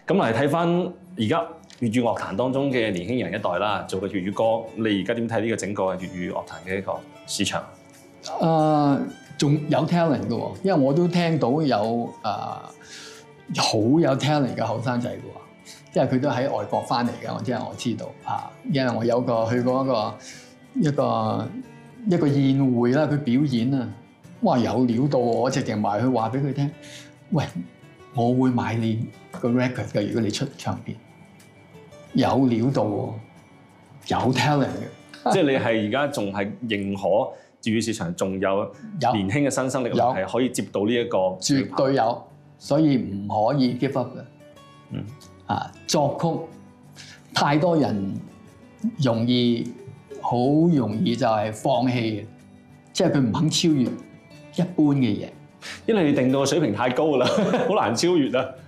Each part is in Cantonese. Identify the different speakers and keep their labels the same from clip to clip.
Speaker 1: 咁嚟睇翻而家粵語樂壇當中嘅年輕人一代啦，做嘅粵語歌，你而家點睇呢個整個粵語樂壇嘅一個市場？
Speaker 2: 仲有 talent 嘅喎，因為我都聽到有好有 talent 嘅後生仔嘅喎，因為佢都喺外國翻嚟嘅，我知道嚇，因為我有去過一個宴會啦，佢表演啊，哇有料到我直情埋去話俾佢聽，喂，我會買你個 record 嘅，如果你出唱片，有料到喎，有 talent 嘅，
Speaker 1: 即係你係而家仲係認可粵語市場仲有年輕嘅新生力量係可以接到呢一個，
Speaker 2: 絕對有，所以唔可以 give up 嘅。作曲太多人好容易就係放棄嘅，即係佢唔肯超越一般嘅嘢，
Speaker 1: 因為你定到個水平太高啦，好難超越啊。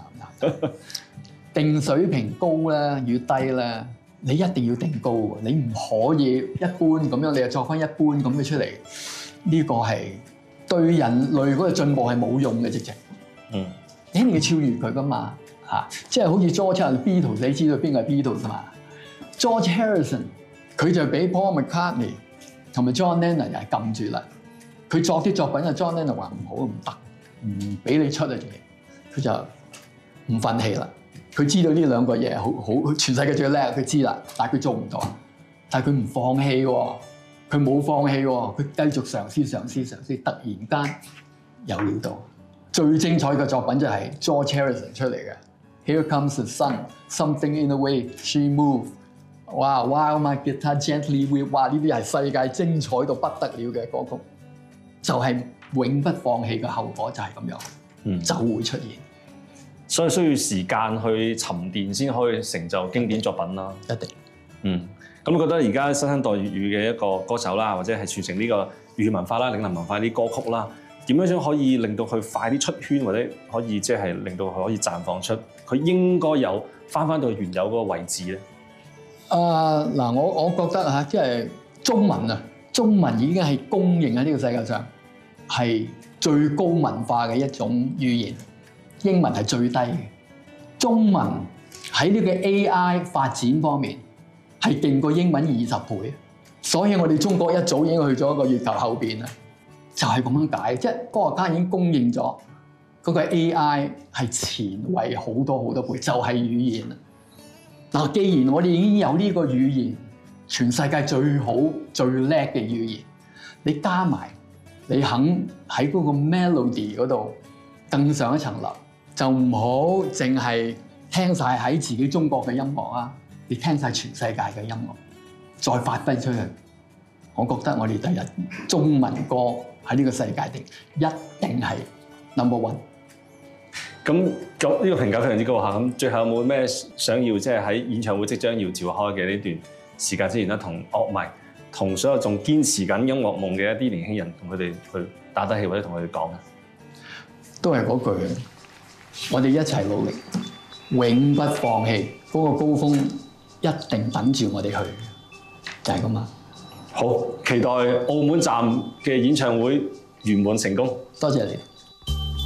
Speaker 2: 定水平高咧與低咧，你一定要定高喎，你唔可以一般咁樣，你又作翻一般咁嘅出嚟，呢個係對人類嗰個進步係冇用嘅直情。你一定要超越佢噶嘛即係好似 George Beatles， 你知道邊個係 Beatles 嘛 ？George Harrison 佢就俾 Paul McCartney 同埋 John Lennon 又係撳住啦。佢作啲作品啊 ，John Lennon 話唔好唔得，唔俾你出啊，佢就唔憤氣啦。佢知道呢兩個嘢好，全世界最叻，佢知啦，但係佢做唔到。但係佢唔放棄喎，佢冇放棄喎，佢繼續嘗試，突然間有料到。最精彩嘅作品就係 George Harrison 出嚟嘅。Here comes the sun, something in the way she moved。哇 ，While my guitar gently weep， 哇！呢啲係世界精彩到不得了嘅歌曲，就係永不放棄嘅後果就係咁樣，就會出現。
Speaker 1: 所以需要時間去沉澱先可以成就經典作品啦。
Speaker 2: 一定。
Speaker 1: 咁你覺得而家新生代粵語嘅一個歌手啦，或者係傳承呢個粵語文化啦、嶺南文化啲歌曲啦，點樣先可以令到佢快啲出圈，或者可以即係令到佢可以綻放出佢應該有翻到原有嗰個位置咧？
Speaker 2: 我覺得即係中文已經係公認喺呢個世界上係最高文化嘅一種語言。英文係最低嘅，中文喺呢個 AI 發展方面係勁過英文20倍，所以我哋中國一早已經去咗一個月球後邊啦，就係咁樣解，即係科學家已經公認咗嗰個 AI 係前衞好多倍，就係語言啦。嗱，既然我哋已經有呢個語言，全世界最好最叻嘅語言，你加埋你肯喺嗰個 melody 嗰度更上一層樓。就唔好淨係聽晒喺自己中國嘅音樂啊！你聽晒全世界嘅音樂，再發揮出去。我覺得我哋第日中文歌喺呢個世界一定係 number one。
Speaker 1: 咁呢個評價非常之高嚇。咁最後有冇咩想要即係喺演唱會即將要召開嘅呢段時間之前咧，同樂迷、同所有仲堅持緊音樂夢嘅一啲年輕人，同佢哋去打打氣，或者同佢哋講啊？
Speaker 2: 都係嗰句。我哋一齊努力，永不放棄。嗰個高峰一定等住我哋去，就係咁啦。
Speaker 1: 好，期待澳門站嘅演唱會圓滿成功。
Speaker 2: 多謝你。